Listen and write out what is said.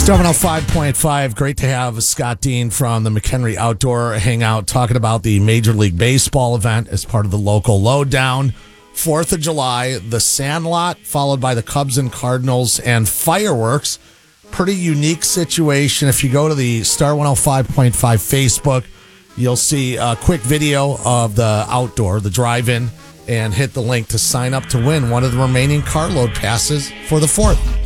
Star 105.5. Great to have Scott Dean from the McHenry Outdoor Hangout talking about the Major League Baseball event as part of the local lowdown. 4th of July, the Sandlot, followed by the Cubs and Cardinals and fireworks. Pretty unique situation. If you go to the Star 105.5 Facebook, you'll see a quick video of the outdoor, the drive-in, and hit the link to sign up to win one of the remaining carload passes for the 4th.